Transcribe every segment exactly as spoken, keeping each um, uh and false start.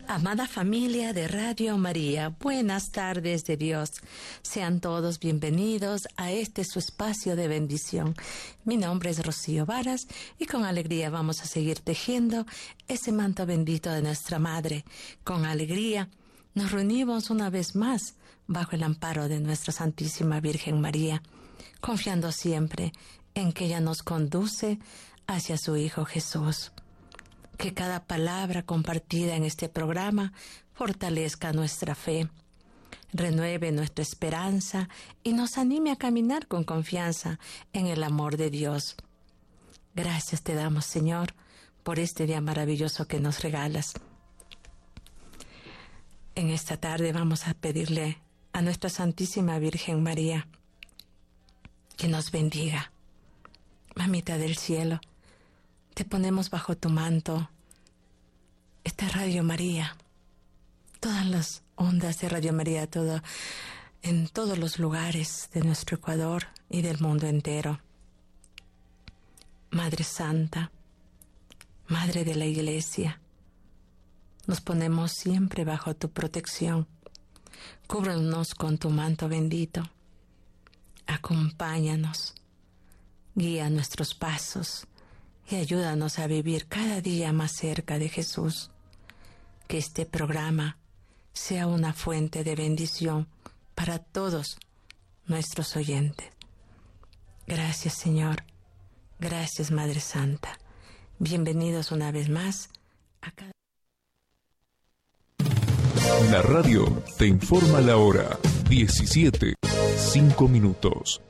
Amada familia de Radio María, buenas tardes de Dios. Sean todos bienvenidos a este su espacio de bendición. Mi nombre es Rocío Varas y con alegría vamos a seguir tejiendo ese manto bendito de nuestra Madre. Con alegría nos reunimos una vez más bajo el amparo de nuestra Santísima Virgen María, confiando siempre en que ella nos conduce hacia su Hijo Jesús. Que cada palabra compartida en este programa fortalezca nuestra fe, renueve nuestra esperanza y nos anime a caminar con confianza en el amor de Dios. Gracias te damos, Señor, por este día maravilloso que nos regalas. En esta tarde vamos a pedirle a nuestra Santísima Virgen María que nos bendiga. Mamita del cielo, te ponemos bajo tu manto esta Radio María, todas las ondas de Radio María, todo, en todos los lugares de nuestro Ecuador y del mundo entero. Madre Santa, Madre de la Iglesia, nos ponemos siempre bajo tu protección. Cúbrenos con tu manto bendito. Acompáñanos, guía nuestros pasos y ayúdanos a vivir cada día más cerca de Jesús. Que este programa sea una fuente de bendición para todos nuestros oyentes. Gracias, Señor. Gracias, Madre Santa. Bienvenidos una vez más a cada... La radio te informa la hora. diecisiete, cinco minutos.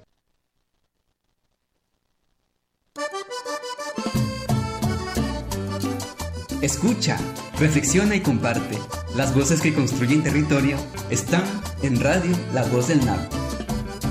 Escucha, reflexiona y comparte. Las voces que construyen territorio están en Radio La Voz del Nabo.